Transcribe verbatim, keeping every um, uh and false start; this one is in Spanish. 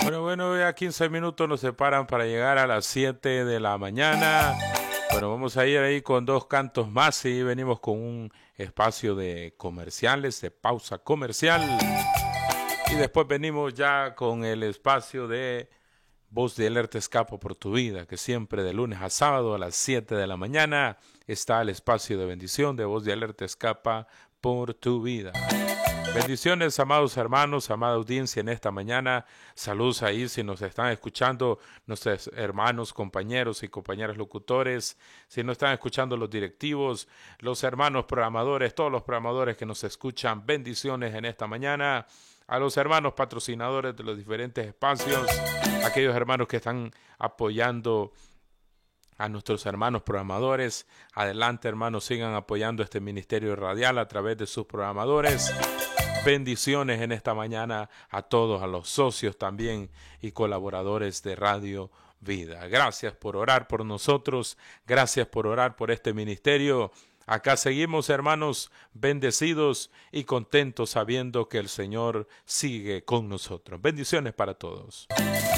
Bueno, bueno, ya quince minutos nos separan para llegar a las siete de la mañana. Bueno, vamos a ir ahí con dos cantos más y venimos con un espacio de comerciales, de pausa comercial. Y después venimos ya con el espacio de Voz de Alerta Escapo por tu vida, que siempre de lunes a sábado a las siete de la mañana está el espacio de bendición de Voz de Alerta Escapa por tu vida. Bendiciones, amados hermanos, amada audiencia en esta mañana. Saludos ahí si nos están escuchando nuestros hermanos, compañeros y compañeras locutores, si nos están escuchando los directivos, los hermanos programadores, todos los programadores que nos escuchan. Bendiciones en esta mañana. A los hermanos patrocinadores de los diferentes espacios, aquellos hermanos que están apoyando a nuestros hermanos programadores. Adelante, hermanos, sigan apoyando este ministerio radial a través de sus programadores. Bendiciones en esta mañana a todos, a los socios también y colaboradores de Radio Vida. Gracias por orar por nosotros, gracias por orar por este ministerio. Acá seguimos, hermanos, bendecidos y contentos sabiendo que el Señor sigue con nosotros. Bendiciones para todos.